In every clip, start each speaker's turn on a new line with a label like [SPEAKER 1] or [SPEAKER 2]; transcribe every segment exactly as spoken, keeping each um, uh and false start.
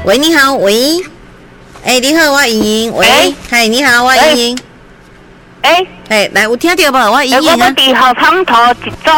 [SPEAKER 1] 喂，你好，喂，哎、欸，你好，我莹莹，喂，嗨、欸，你好，我莹莹，
[SPEAKER 2] 哎、欸，
[SPEAKER 1] 哎、欸，来，有听到无？我莹莹啊。
[SPEAKER 2] 我要伫后窗头一组。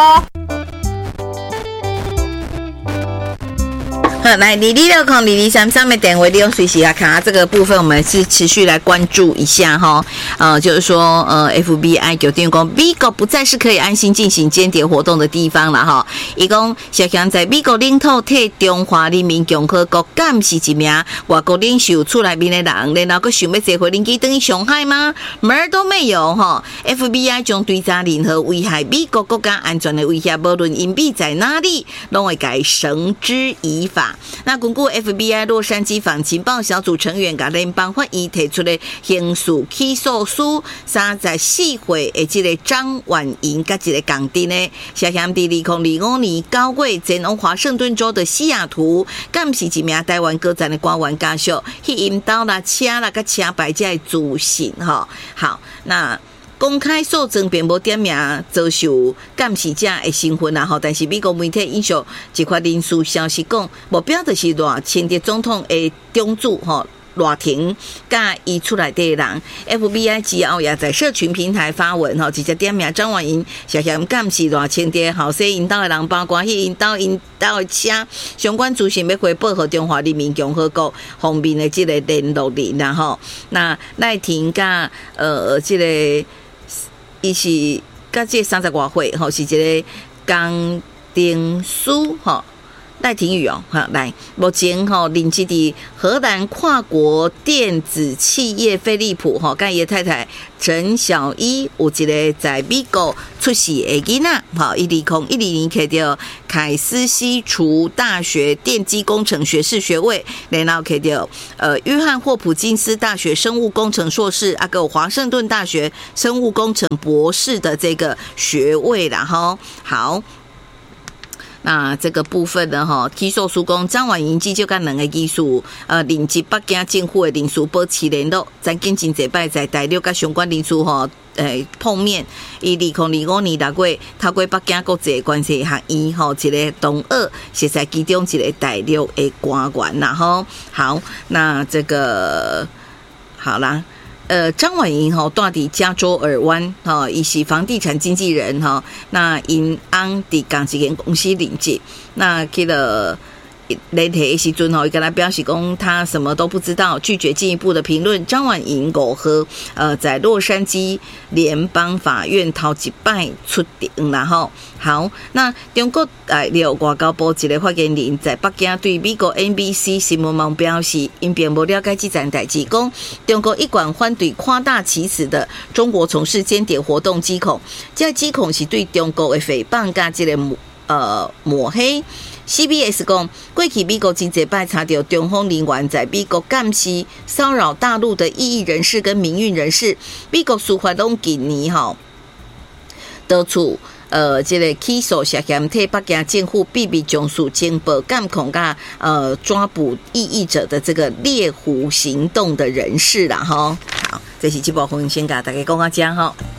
[SPEAKER 1] 来，零零六空零零三上面点位利用随时啊卡这个部分，我们是持续来关注一下哈。呃，就是说，呃 ，F B I 就电讲，美国不再是可以安心进行间谍活动的地方了哈。伊讲，小强在美国领土替中华人民共和国监视一名外国领袖出来面的人，然后个想要坐回飞机等于上海吗？门儿都没有哈。F B I 将对查任何危害美国国家安全的威胁，无论隐蔽在哪里，拢会该绳之以法。那根据 F B I 洛杉矶反情报小组成员甲联邦法院提出的刑事起诉书，三十四岁的这个张婉莹甲一个港丁呢，涉嫌伫二零二五年九月前往华盛顿州的西雅图，监视一名台湾歌站的官员家属，去引导啦、车啦、甲车牌这的自信哈。好，那。公开诉证并无点名遭受监视者的身份啦，吼，但是美国媒体引述一块lin书消息讲，目标就是赖清德总统的中主吼赖廷甲伊出来的人 ，F B I 之后也在社群平台发文吼，直接点名张婉莹涉嫌监视赖清德后生引导的人，包括去引导引导的车相关资讯要回报给中华人民共和国方面的这个联络人啦，吼，那赖廷甲呃这个。伊是甲这三十外岁吼，是一个工程师吼，赖廷宇哦，哈来，目前吼任职伫荷兰跨国电子企业飞利浦吼，甲伊的太太陈小一有一个在美国出世的囡仔，吼，伊二零一二年摕到凯斯西厨大学电机工程学士学位，然后摕到呃约翰霍普金斯大学生物工程硕士，啊个华盛顿大学生物工程博士的这个学位啦，吼，好。那这个部分呢，哈，起诉书讲张婉莹就跟两个技术，呃，连接北京政府的领事保持联络，曾经真侪摆在大陆甲相关领事哈，诶碰面。伊二零二五年六月透过北京国际关系学院吼，一个同学是在其中一个大陆的官员啦，吼。好，那这个好啦。呃，张婉莹哈住伫加州尔湾哈，伊是房地产经纪人哈。那因翁伫港一间公司任职，那去了联系的时阵吼，伊跟他表示讲他什么都不知道，拒绝进一步的评论。张婉莹五号呃在洛杉矶联邦法院头一摆出庭啦吼。好，那中国大陆外交部一个发言人在北京对美国 N B C 新闻网表示，因并无了解这件代志，讲中国一贯反对夸大其词的中国从事间谍活动指控，这指控是对中国的诽谤加这个呃抹黑。C B S 讲，过去美国真侪摆查到中方人员在美国监视、骚扰大陆的异议人士跟民运人士，美国司法拢近年吼得出。呃，这个起诉涉嫌替北京政府秘密中枢情报监控甲呃抓捕异议者的这个猎狐行动的人士啦，吼。好，这是这部分先甲大家讲啊讲吼。